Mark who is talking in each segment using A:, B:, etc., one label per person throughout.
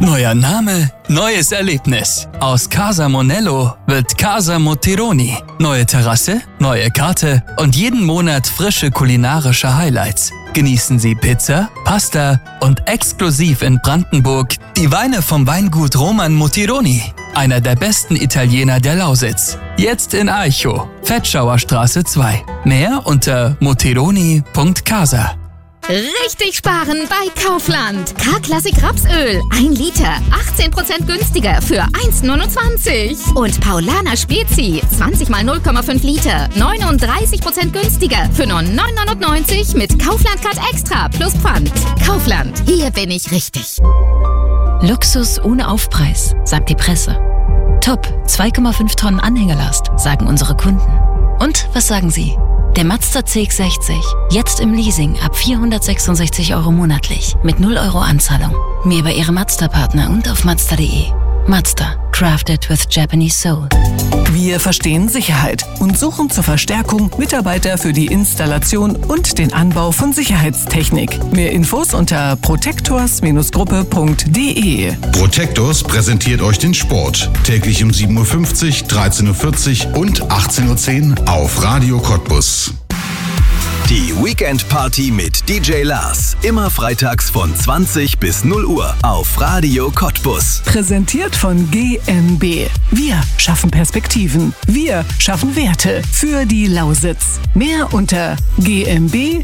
A: Neuer Name, neues Erlebnis. Aus Casa Monello wird Casa Motironi. Neue Terrasse, neue Karte und jeden Monat frische kulinarische Highlights. Genießen Sie Pizza, Pasta und exklusiv in Brandenburg die Weine vom Weingut Roman Motironi. Einer der besten Italiener der Lausitz. Jetzt in Aichow, Fettschauerstraße 2. Mehr unter motironi.casa.
B: Richtig sparen bei Kaufland. K-Classic Rapsöl, 1 Liter, 18% günstiger für 1,29. Und Paulaner Spezi, 20 mal 0,5 Liter, 39% günstiger für nur 9,99 mit Kaufland Card Extra plus Pfand. Kaufland, hier bin ich richtig.
C: Luxus ohne Aufpreis, sagt die Presse. Top, 2,5 Tonnen Anhängerlast, sagen unsere Kunden. Und was sagen Sie? Der Mazda CX-60, jetzt im Leasing ab 466 € monatlich, mit 0 € Anzahlung. Mehr bei Ihrem Mazda-Partner und auf Mazda.de. Mazda, crafted with Japanese soul.
D: Wir verstehen Sicherheit und suchen zur Verstärkung Mitarbeiter für die Installation und den Anbau von Sicherheitstechnik. Mehr Infos unter protectors-gruppe.de.
E: Protectors präsentiert euch den Sport. Täglich um 7.50 Uhr, 13.40 Uhr und 18.10 Uhr auf Radio Cottbus.
F: Die Weekend Party mit DJ Lars. Immer freitags von 20 bis 0 Uhr auf Radio Cottbus.
D: Präsentiert von GmbH. Wir schaffen Perspektiven. Wir schaffen Werte für die Lausitz. Mehr unter gmbh.de.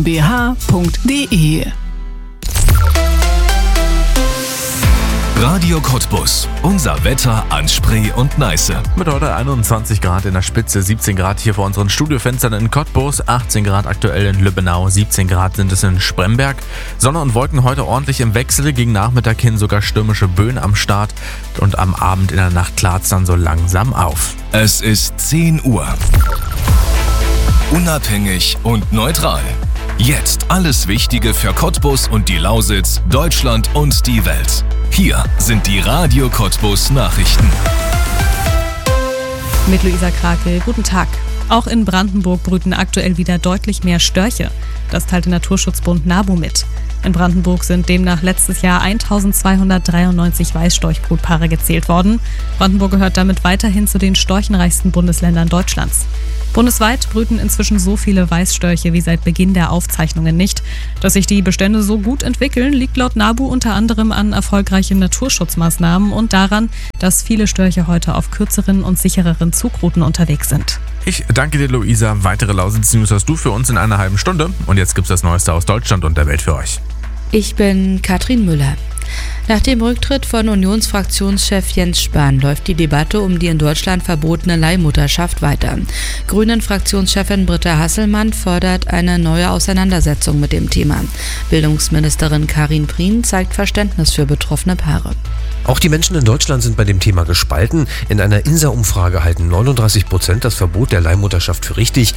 G: Radio Cottbus. Unser Wetter an Spree und Neiße.
H: Mit heute 21 Grad in der Spitze, 17 Grad hier vor unseren Studiofenstern in Cottbus, 18 Grad aktuell in Lübbenau, 17 Grad sind es in Spremberg. Sonne und Wolken heute ordentlich im Wechsel, gegen Nachmittag hin sogar stürmische Böen am Start und am Abend in der Nacht klart's dann so langsam auf.
G: Es ist 10 Uhr. Unabhängig und neutral. Jetzt alles Wichtige für Cottbus und die Lausitz, Deutschland und die Welt. Hier sind die Radio Cottbus Nachrichten.
I: Mit Luisa Krakel, guten Tag. Auch in Brandenburg brüten aktuell wieder deutlich mehr Störche. Das teilte Naturschutzbund NABU mit. In Brandenburg sind demnach letztes Jahr 1293 Weißstorchbrutpaare gezählt worden. Brandenburg gehört damit weiterhin zu den storchenreichsten Bundesländern Deutschlands. Bundesweit brüten inzwischen so viele Weißstörche wie seit Beginn der Aufzeichnungen nicht. Dass sich die Bestände so gut entwickeln, liegt laut NABU unter anderem an erfolgreichen Naturschutzmaßnahmen und daran, dass viele Störche heute auf kürzeren und sichereren Zugrouten unterwegs sind.
H: Ich danke dir, Luisa. Weitere Lausitz-News hast du für uns in einer halben Stunde. Und jetzt gibt's das Neueste aus Deutschland und der Welt für euch.
J: Ich bin Katrin Müller. Nach dem Rücktritt von Unionsfraktionschef Jens Spahn läuft die Debatte um die in Deutschland verbotene Leihmutterschaft weiter. Grünen-Fraktionschefin Britta Hasselmann fordert eine neue Auseinandersetzung mit dem Thema. Bildungsministerin Karin Prien zeigt Verständnis für betroffene Paare.
K: Auch die Menschen in Deutschland sind bei dem Thema gespalten. In einer INSA-Umfrage halten 39% das Verbot der Leihmutterschaft für richtig,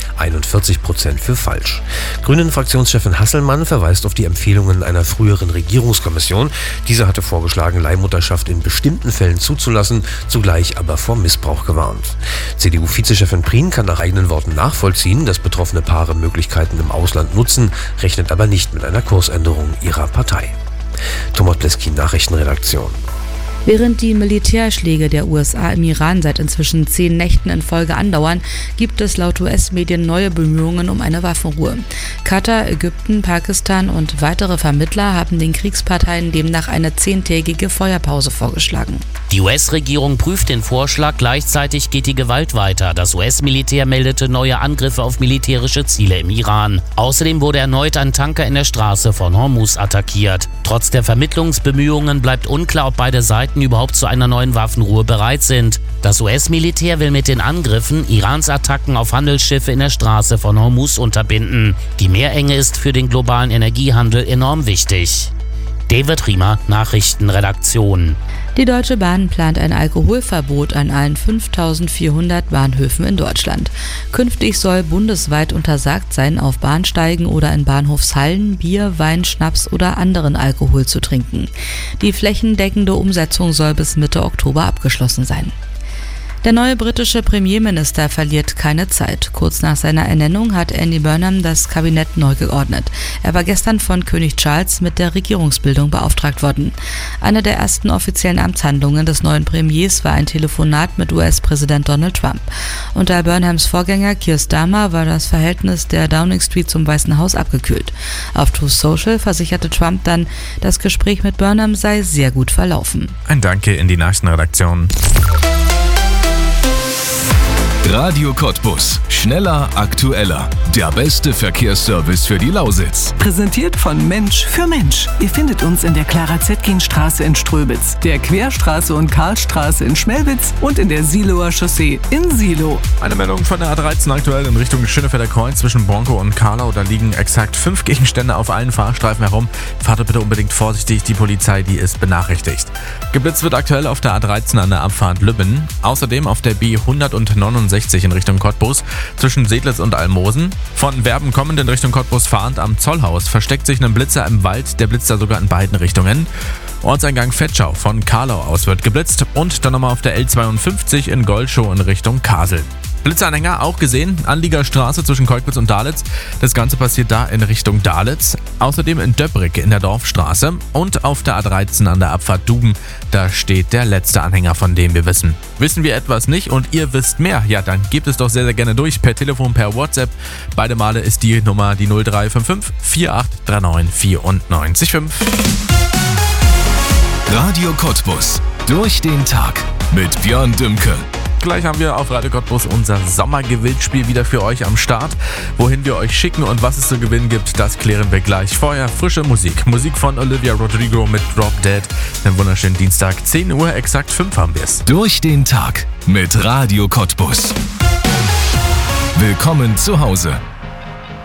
K: 41% für falsch. Grünen-Fraktionschefin Hasselmann verweist auf die Empfehlungen einer früheren Regierungskommission. Diese hatte vorgeschlagen, Leihmutterschaft in bestimmten Fällen zuzulassen, zugleich aber vor Missbrauch gewarnt. CDU-Vizechefin Prien kann nach eigenen Worten nachvollziehen, dass betroffene Paare Möglichkeiten im Ausland nutzen, rechnet aber nicht mit einer Kursänderung ihrer Partei. Thomas Bleski, Nachrichtenredaktion.
J: Während die Militärschläge der USA im Iran seit inzwischen 10 Nächten in Folge andauern, gibt es laut US-Medien neue Bemühungen um eine Waffenruhe. Katar, Ägypten, Pakistan und weitere Vermittler haben den Kriegsparteien demnach eine 10-tägige Feuerpause vorgeschlagen.
L: Die US-Regierung prüft den Vorschlag, gleichzeitig geht die Gewalt weiter. Das US-Militär meldete neue Angriffe auf militärische Ziele im Iran. Außerdem wurde erneut ein Tanker in der Straße von Hormuz attackiert. Trotz der Vermittlungsbemühungen bleibt unklar, ob beide Seiten überhaupt zu einer neuen Waffenruhe bereit sind. Das US-Militär will mit den Angriffen Irans Attacken auf Handelsschiffe in der Straße von Hormuz unterbinden. Die Meerenge ist für den globalen Energiehandel enorm wichtig. David Riemer, Nachrichtenredaktion.
J: Die Deutsche Bahn plant ein Alkoholverbot an allen 5.400 Bahnhöfen in Deutschland. Künftig soll bundesweit untersagt sein, auf Bahnsteigen oder in Bahnhofshallen Bier, Wein, Schnaps oder anderen Alkohol zu trinken. Die flächendeckende Umsetzung soll bis Mitte Oktober abgeschlossen sein. Der neue britische Premierminister verliert keine Zeit. Kurz nach seiner Ernennung hat Andy Burnham das Kabinett neu geordnet. Er war gestern von König Charles mit der Regierungsbildung beauftragt worden. Eine der ersten offiziellen Amtshandlungen des neuen Premiers war ein Telefonat mit US-Präsident Donald Trump. Unter Burnhams Vorgänger Keir Starmer war das Verhältnis der Downing Street zum Weißen Haus abgekühlt. Auf Truth Social versicherte Trump dann, das Gespräch mit Burnham sei sehr gut verlaufen.
H: Ein Danke in die Nachrichtenredaktion.
G: Radio Cottbus. Schneller, aktueller. Der beste Verkehrsservice für die Lausitz.
D: Präsentiert von Mensch für Mensch. Ihr findet uns in der Clara-Zetkin-Straße in Ströbitz, der Querstraße und Karlstraße in Schmelwitz und in der Siloer Chaussee in Silo.
H: Eine Meldung von der A13 aktuell in Richtung Schönefelder Kreuz zwischen Bronco und Karlau. Da liegen exakt 5 Gegenstände auf allen Fahrstreifen herum. Fahrt bitte unbedingt vorsichtig, die Polizei, die ist benachrichtigt. Geblitzt wird aktuell auf der A13 an der Abfahrt Lübben. Außerdem auf der B169 in Richtung Cottbus zwischen Sedlitz und Almosen. Von Werben kommend in Richtung Cottbus fahrend am Zollhaus versteckt sich ein Blitzer im Wald. Der blitzt da sogar in beiden Richtungen. Ortseingang Vetschau von Karlau aus wird geblitzt und dann nochmal auf der L52 in Goldschow in Richtung Kasel. Blitzanhänger auch gesehen, Anliegerstraße zwischen Kolkwitz und Dalitz. Das Ganze passiert da in Richtung Dalitz. Außerdem in Döbrig in der Dorfstraße und auf der A13 an der Abfahrt Duben. Da steht der letzte Anhänger, von dem wir wissen. Wissen wir etwas nicht und ihr wisst mehr? Ja, dann gebt es doch sehr, sehr gerne durch per Telefon, per WhatsApp. Beide Male ist die Nummer die 0355 4839 94,5.
G: Radio Cottbus. Durch den Tag mit Björn Dümke.
H: Gleich haben wir auf Radio Cottbus unser Sommergewinnspiel wieder für euch am Start. Wohin wir euch schicken und was es zu gewinnen gibt, das klären wir gleich. Vorher frische Musik. Musik von Olivia Rodrigo mit Drop Dead. Einen wunderschönen Dienstag, 10 Uhr, exakt 5 haben wir es.
G: Durch den Tag mit Radio Cottbus. Willkommen zu Hause.